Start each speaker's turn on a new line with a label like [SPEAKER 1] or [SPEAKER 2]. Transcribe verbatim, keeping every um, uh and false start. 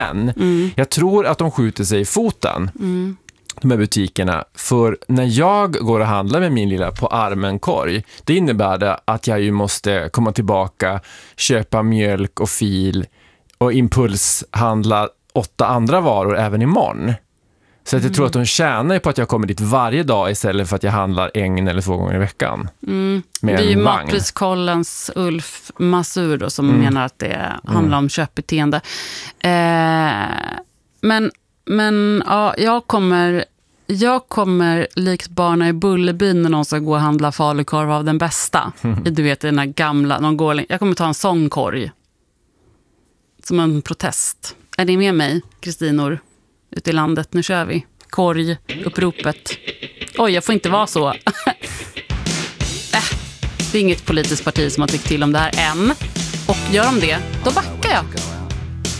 [SPEAKER 1] Men mm. jag tror att de skjuter sig i foten. Mm. De här butikerna. För när jag går och handlar med min lilla på armen korg, det innebär det att jag ju måste komma tillbaka, köpa mjölk och fil och impulshandla åtta andra varor även imorgon. Så att jag mm. tror att de tjänar på att jag kommer dit varje dag istället för att jag handlar en eller två gånger i veckan.
[SPEAKER 2] Mm. Det är ju Matpriskollens Ulf Masur då, som mm. menar att det handlar om köpbeteende. Eh, men men ja, jag kommer jag kommer likt barna i Bullerbyn när någon ska gå och handla falukorv av den bästa. Mm. Du vet, den här gamla, någon går, jag kommer ta en sån korg. Som en protest. Är ni med mig, Kristinor? Ute i landet, nu kör vi. Korg, uppropet. Oj, jag får inte vara så. äh, det är inget politiskt parti som har tyckt till om det här än. Och gör de det, då backar jag.